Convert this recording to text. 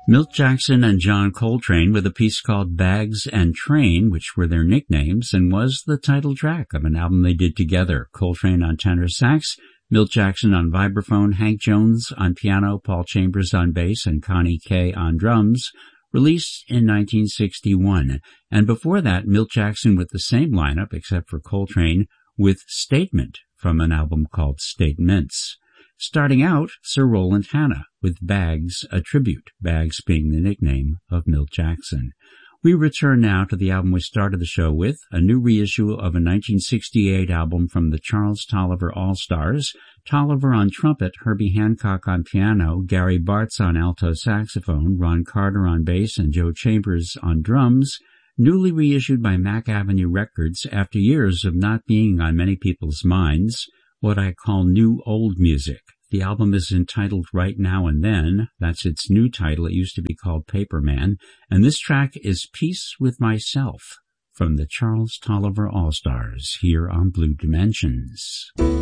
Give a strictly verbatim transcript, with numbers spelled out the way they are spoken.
Milt Jackson and John Coltrane with a piece called Bags and Train, which were their nicknames and was the title track of an album they did together. Coltrane on tenor sax, Milt Jackson on vibraphone, Hank Jones on piano, Paul Chambers on bass, and Connie Kay on drums, released in nineteen sixty-one. And before that, Milt Jackson with the same lineup, except for Coltrane, with Statement from an album called Statements. Starting out, Sir Roland Hanna with Bags, a tribute, Bags being the nickname of Milt Jackson. We return now to the album we started the show with, a new reissue of a nineteen sixty-eight album from the Charles Tolliver All-Stars. Tolliver on trumpet, Herbie Hancock on piano, Gary Bartz on alto saxophone, Ron Carter on bass, and Joe Chambers on drums. Newly reissued by Mack Avenue Records after years of not being on many people's minds, what I call new old music. The album is entitled Right Now and Then. That's its new title. It used to be called Paperman. And this track is Peace with Myself from the Charles Tolliver All-Stars here on Blue Dimensions.